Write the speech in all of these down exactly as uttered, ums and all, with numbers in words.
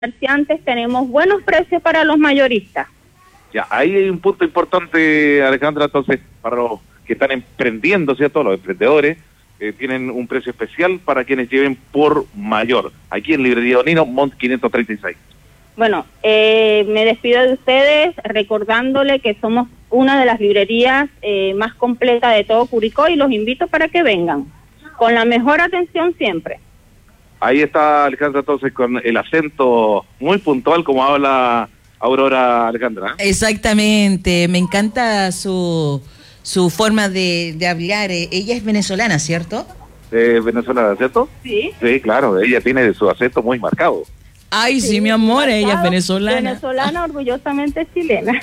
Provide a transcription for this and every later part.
comerciantes tenemos buenos precios para los mayoristas. Ya, ahí hay un punto importante, Alejandra, entonces, para los que están emprendiendo, ¿cierto? Los emprendedores eh, tienen un precio especial para quienes lleven por mayor. Aquí en Librería Donino, Mont quinientos treinta y seis. Bueno, eh, me despido de ustedes recordándole que somos una de las librerías eh, más completas de todo Curicó y los invito para que vengan, con la mejor atención siempre. Ahí está Alejandra, entonces, con el acento muy puntual, como habla Aurora, Alejandra. Exactamente, me encanta su, su forma de, de hablar. Ella es venezolana, ¿cierto? Eh, venezolana, ¿cierto? Sí. Sí, claro, ella tiene su acento muy marcado. Ay, sí, Sí, mi amor, ella es venezolana. Venezolana, orgullosamente chilena.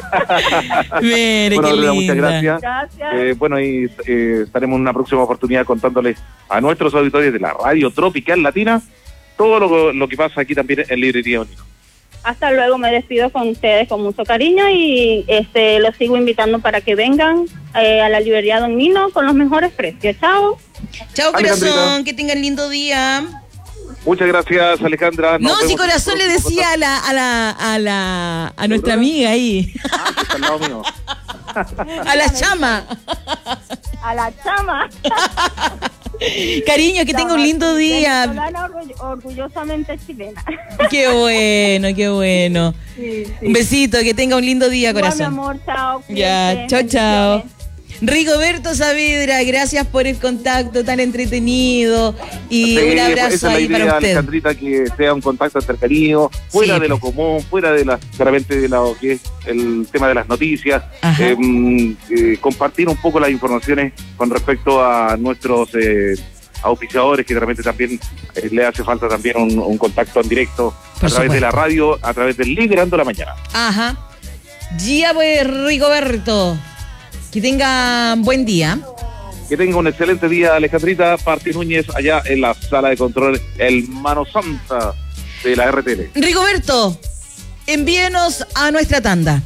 Mire, bueno, qué Aurora, linda. muchas gracias. Gracias. Eh, bueno, y eh, estaremos en una próxima oportunidad contándoles a nuestros auditores de la Radio Tropical Latina todo lo, lo que pasa aquí también en Librería Donino. Hasta luego, me despido con ustedes con mucho cariño y este los sigo invitando para que vengan eh, a la Librería Donino con los mejores precios. Chao. Chao, corazón, que tengan lindo día. Muchas gracias, Alejandra. Nos no, si corazón le decía a la, a la, a la, a nuestra amiga ahí. Ah, que está al lado mío. A la chama. A la chama. Cariño, que tenga un lindo día. Venezolana orgullosamente chilena. Qué bueno, qué bueno. Sí, sí. Un besito, que tenga un lindo día, corazón. Igual, mi amor, chao. Ya, chao, chao. Rigoberto Saavedra, gracias por el contacto tan entretenido y sí, un abrazo esa es ahí la idea, para usted. Alejandrita, que sea un contacto entretenido, fuera sí. de lo común, fuera de la, claramente de lo que es el tema de las noticias, eh, eh, compartir un poco las informaciones con respecto a nuestros eh, auspiciadores, que realmente también eh, le hace falta también un, un contacto en directo por a través supuesto. de la radio, a través del Liderando la Mañana. Ajá. Ya pues, Rigoberto. Que tengan buen día. Que tenga un excelente día, Alejandrita. Parti Núñez, allá en la sala de control, el Mano Santa de la R T L. Rigoberto, envíenos a nuestra tanda.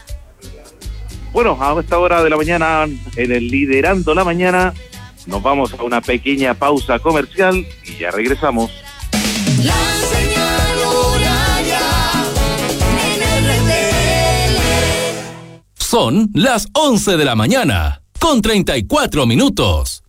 Bueno, a esta hora de la mañana, en el Liderando la Mañana, nos vamos a una pequeña pausa comercial y ya regresamos. La señal horaria en R T L. Son las once de la mañana, con treinta y cuatro minutos.